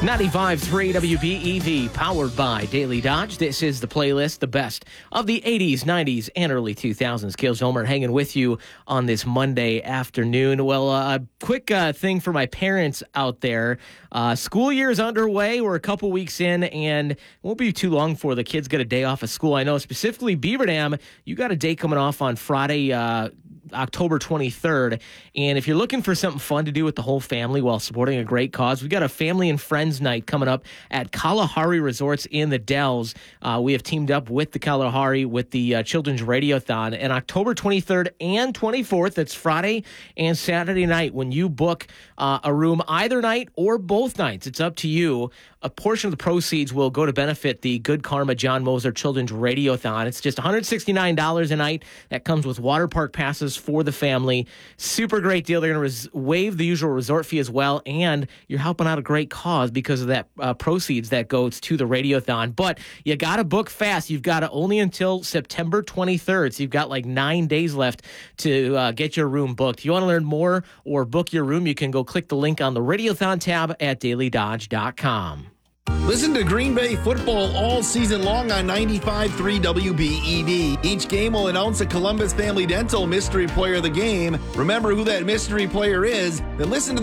95.3 WBEV, powered by Daily Dodge. This is the playlist, the best of the 80s, 90s, and early 2000s. Kale Zomer hanging with you on this Monday afternoon. Well, a quick thing for my parents out there. School year is underway. We're a couple weeks in, and it won't be too long before the kids get a day off of school. I know specifically Beaver Dam, you got a day coming off on Friday, October 23rd. And if you're looking for something fun to do with the whole family while supporting a great cause, we've got a family and friends night coming up at Kalahari Resorts in the Dells. We have teamed up with the Kalahari with the Children's Radiothon. And October 23rd and 24th, that's Friday and Saturday night, when you book a room either night or both nights, it's up to you. A portion of the proceeds will go to benefit the Good Karma John Moser Children's Radiothon. It's just $169 a night. That comes with water park passes for the family. Super great deal. They're going to waive the usual resort fee as well, and you're helping out a great cause because of that proceeds that goes to the Radiothon. But you got to book fast. You've got to only until September 23rd, so you've got like 9 days left to get your room booked. If you want to learn more or book your room, you can go click the link on the Radiothon tab at dailydodge.com. Listen to Green Bay football all season long on 95.3 WBEV. Each game will announce a Columbus Family Dental Mystery Player of the Game. Remember who that mystery player is, then listen to